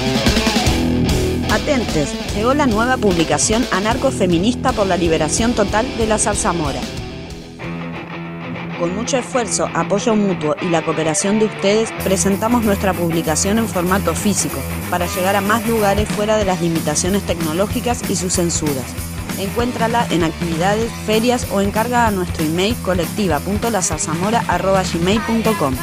Atentes, llegó la nueva publicación Anarcofeminista por la liberación total de la zarzamora. Con mucho esfuerzo, apoyo mutuo y la cooperación de ustedes, presentamos nuestra publicación en formato físico, para llegar a más lugares fuera de las limitaciones tecnológicas y sus censuras. Encuéntrala en actividades, ferias o encarga a nuestro email colectiva.lazarzamora@gmail.com.